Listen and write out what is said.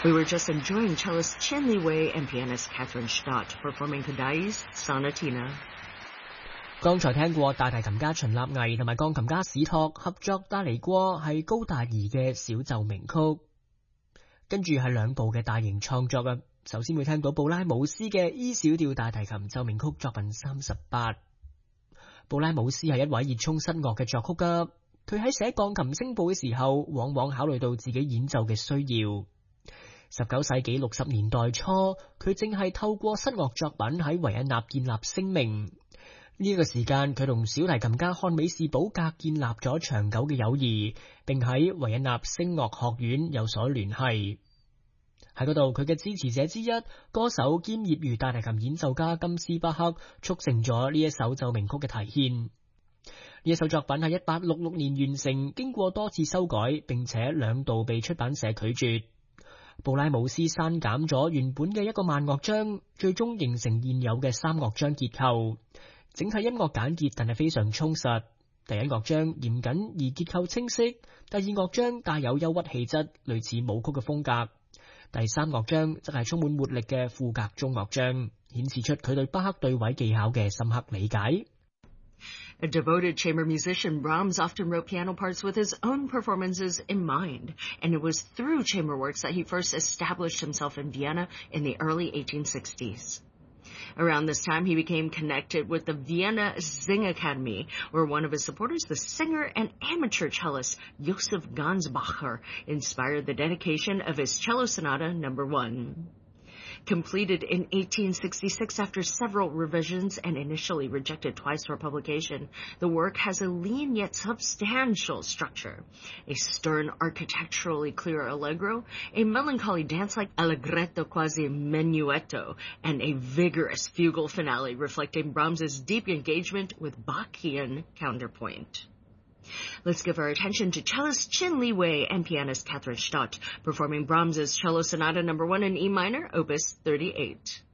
We were just enjoying cellist Chin Li Wei and pianist Catherine Stott performing Kodai's Sonatina. 剛才聽過大提琴家秦立毅同埋鋼琴家史托合作帶嚟過係高達兒嘅小奏鳴曲，跟住係兩部嘅大型創作啊。首先會聽到布拉姆斯嘅 E 小調大提琴奏鳴曲作品38。布拉姆斯係一位熱衷室樂嘅作曲家，佢喺寫鋼琴聲部嘅時候，往往考慮到自己演奏嘅需要。19世紀60年代初，佢正係透過室樂作品喺維也納建立聲名。呢個時間，佢同小提琴家漢美士堡格建立咗長久嘅友誼，並喺維也納聲樂學院有所聯繫。喺嗰度，佢嘅支持者之一，歌手兼業餘大提琴演奏家金斯巴克促成咗呢一首奏鳴曲嘅提獻。呢一首作品喺1866年完成，經過多次修改，並且2度被出版社拒絕。布拉姆斯刪減咗原本嘅1個慢樂章，最終形成現有嘅3樂章結構。整體音樂簡潔，但係非常充實。第1樂章嚴謹而結構清晰，第2樂章帶有憂鬱氣質，類似舞曲嘅風格。第3樂章則係充滿活力嘅賦格中樂章，顯示出佢對巴赫對位技巧嘅深刻理解。 A devoted chamber musician, Brahms often wrote piano parts with his own performances in mind, and it was through chamber works that he first established himself in Vienna in the early 1860s. Around this time, he became connected with the Vienna Singakademie, where one of his supporters, the singer and amateur cellist Josef Gansbacher, inspired the dedication of his Cello Sonata No. 1. Completed in 1866 after several revisions and initially rejected twice for publication, the work has a lean yet substantial structure, a stern architecturally clear allegro, a melancholy dance-like allegretto quasi menuetto, and a vigorous fugal finale reflecting Brahms's deep engagement with Bachian counterpoint. Let's give our attention to cellist Chin Li Wei and pianist Catherine Stott performing Brahms's Cello Sonata No. 1 in E minor, Opus 38.